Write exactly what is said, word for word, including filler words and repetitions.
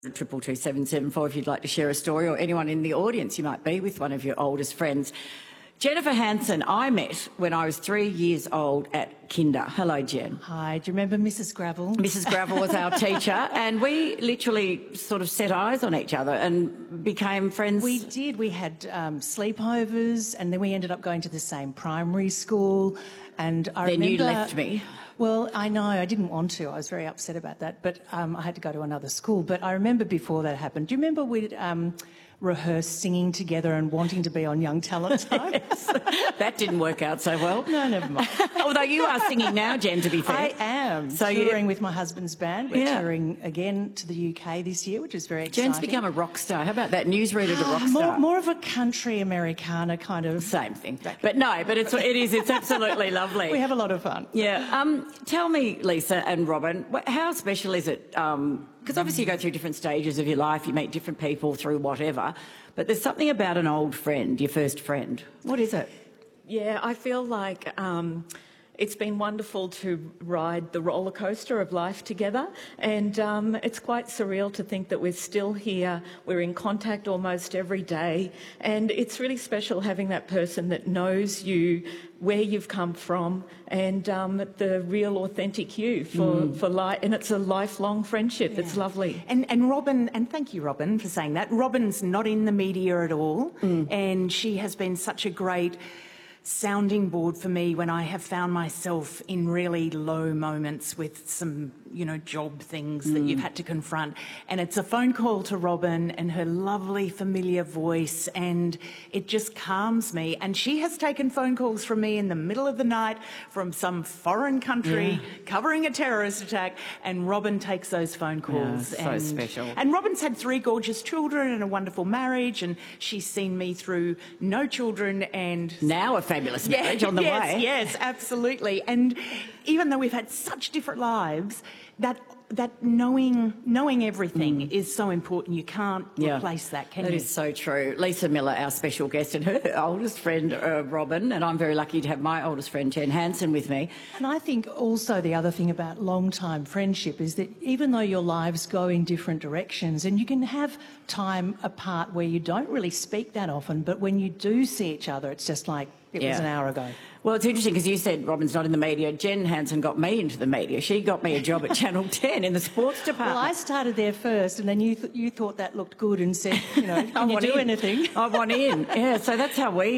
Triple two seven seven four if you'd like to share a story, or anyone in the audience, you might be with one of your oldest friends. Jennifer Hansen, I met when I was three years old at Kinder. Hello, Jen. Hi, do you remember Missus Gravel? Missus Gravel was our teacher, and we literally sort of set eyes on each other and became friends. We did. We had um, sleepovers, and then we ended up going to the same primary school. And I then remember, you left me. Well, I know, I didn't want to. I was very upset about that, but um, I had to go to another school. But I remember before that happened, do you remember we'd um, rehearse singing together and wanting to be on Young Talent Time? Yes. That didn't work out so well. No, never mind. Although you are singing now, Jen, to be fair. I am. So touring you... with my husband's band. We're yeah. touring again to the U K this year, which is very exciting. Jen's become a rock star. How about that? Newsreader to rock star. More, more of a country Americana kind of... Same thing. But no, but it's, it is, it's absolutely lovely. We have a lot of fun. Yeah. Um, tell me, Lisa and Robin, how special is it? Um, because obviously you go through different stages of your life, you meet different people through whatever, but there's something about an old friend, your first friend. What is it? Yeah, I feel like um, it's been wonderful to ride the roller coaster of life together, and um, it's quite surreal to think that we're still here, we're in contact almost every day, and it's really special having that person that knows you, where you've come from, and um, the real authentic you for, mm. for life, and it's a lifelong friendship. Yeah. It's lovely. And, and Robin, and thank you, Robin, for saying that. Robin's not in the media at all, mm. and she has been such a great sounding board for me when I have found myself in really low moments with some, you know, job things mm. that you've had to confront. And it's a phone call to Robin and her lovely familiar voice, and it just calms me. And she has taken phone calls from me in the middle of the night from some foreign country yeah. covering a terrorist attack, and Robin takes those phone calls. Yeah, so and, special. And Robin's had three gorgeous children and a wonderful marriage, and she's seen me through no children and... Now a fabulous marriage yeah, on the yes, way. Yes, absolutely. And even though we've had such different lives, that that knowing knowing everything mm. is so important. You can't yeah. replace that, can that you? That is so true. Lisa Miller, our special guest, and her oldest friend, uh, Robin, and I'm very lucky to have my oldest friend, Jen Hansen, with me. And I think also the other thing about long-time friendship is that even though your lives go in different directions, and you can have time apart where you don't really speak that often, but when you do see each other, it's just like it yeah. was an hour ago. Well, it's interesting because you said Robin's not in the media. Jen Hansen got me into the media. She got me a job at Channel ten in the sports department. Well, I started there first, and then you th you thought that looked good and said, you know, can you do in. anything? I want in. Yeah, so that's how we